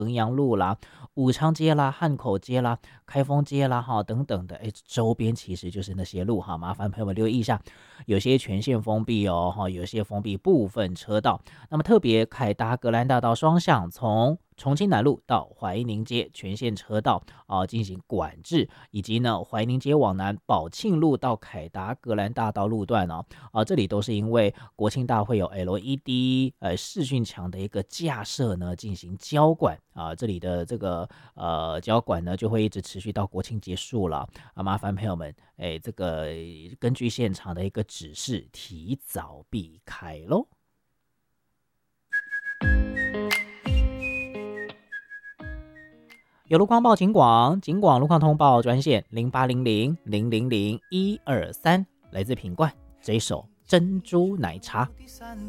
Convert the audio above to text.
衡阳路啦、武昌街啦、汉口街啦、开封街啦等等的，周边其实就是那些路麻烦朋友们留意一下，有些全线封闭有些封闭部分车道。那么特别凯达格兰大道双向从重庆南路到怀宁街全线车道进行管制，以及呢怀宁街往南宝庆路到凯达格兰大道路段这里都是因为国庆大会有 LED 视讯墙的一个架设呢进行交管这里的这个交管呢就会一直持续到国庆结束了麻烦朋友们这个根据现场的一个指示提早避开咯。有路况报警广路况通报专线0800000123，来自品冠这一首珍珠奶茶。